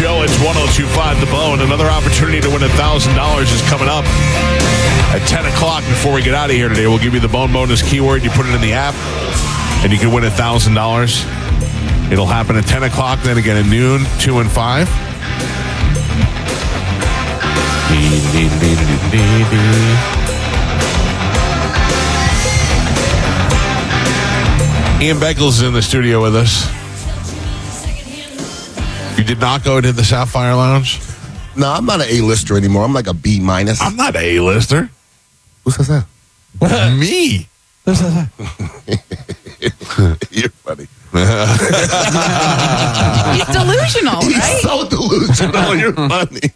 show. It's 102.5 The Bone. Another opportunity to win $1,000 is coming up at 10 o'clock. Before we get out of here today, we'll give you the Bone bonus keyword. You put it in the app, and you can win $1,000. It'll happen at 10 o'clock, then again at noon, 2 and 5. Ian Beckles is in the studio with us. You did not go to the Sapphire Lounge? No, I'm not an A-lister anymore. I'm like a B-. I'm not an A-lister. Who says that? Me. You're funny. He's delusional, right? He's so delusional. You're funny.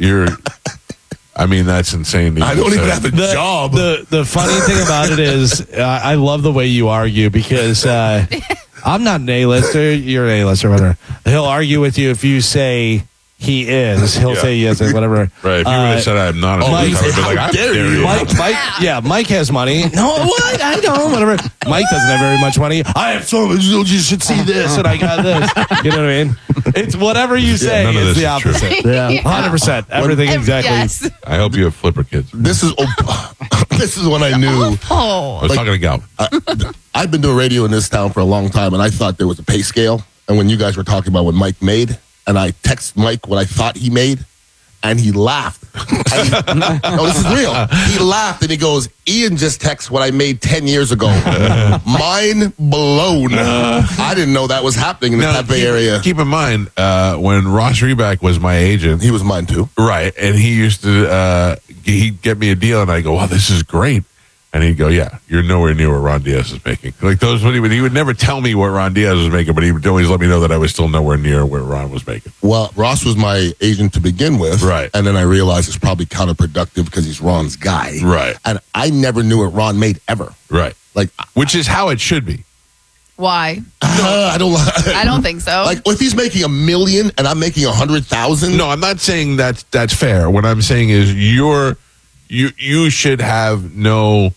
That's insane. I don't even have a job. The funny thing about it is, I love the way you argue because I'm not an A-lister. You're an A-lister, whatever. He'll argue with you if you say he is. He'll say yes or whatever. Right. If you would have said I'm not a Mike, listener, I'd be like, how I dare dare you. you. Mike has money. No, what? I don't. Whatever. Mike doesn't have very much money. I have so much. You should see this, and I got this. You know what I mean? It's whatever you say none of is this the is true. opposite. Yeah, 100%. Everything exactly. Yes. I hope you have flipper kids. This is when I knew. Oh. I was talking to Gal. I've been doing radio in this town for a long time, and I thought there was a pay scale. And when you guys were talking about what Mike made, and I texted Mike what I thought he made, and he laughed. No, this is real. He laughed, and he goes, Ian just texted what I made 10 years ago. Mind blown. I didn't know that was happening in the Cafe area. Keep in mind, when Ross Reback was my agent, He was mine, too. right, and he used to, he'd get me a deal, and I go, wow, this is great. And he'd go, yeah, you're nowhere near what Ron Diaz is making. Like those, he would never tell me what Ron Diaz was making, but he would always let me know that I was still nowhere near where Ron was making. Well, Ross was my agent to begin with. Right. And then I realized it's probably counterproductive because he's Ron's guy. Right. And I never knew what Ron made ever. Right. Like, Which is how it should be. Why? I don't think so. Like, if he's making $1 million and I'm making 100,000. No, I'm not saying that's fair. What I'm saying is you should have no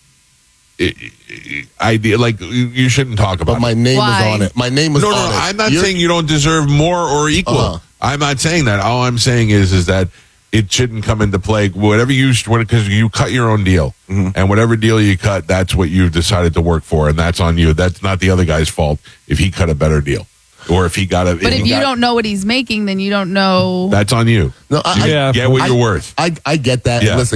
idea. Like, you shouldn't talk about But my it. name Why? was on it. My name was No, on it. I'm not saying you don't deserve more or equal. Uh-huh. I'm not saying that. All I'm saying is that it shouldn't come into play. Whatever because you cut your own deal, and whatever deal you cut, that's what you've decided to work for, and that's on you. That's not the other guy's fault if he cut a better deal, or if he got a. But if you don't know what he's making, then you don't know. That's on you. No, Get what you're worth. I get that. Yeah. Listen,